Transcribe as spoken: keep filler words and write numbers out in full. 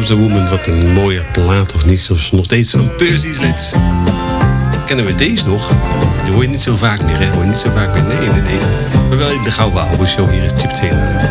the Woman, wat een mooie plaat of niet. Of nog steeds van Percy Sledge. Kennen we deze nog? Die hoor je niet zo vaak meer, hè? Hoor je niet zo vaak meer. Nee, nee, nee. Maar wel in de Gouden Oude Show. Hier is Chip Taylor.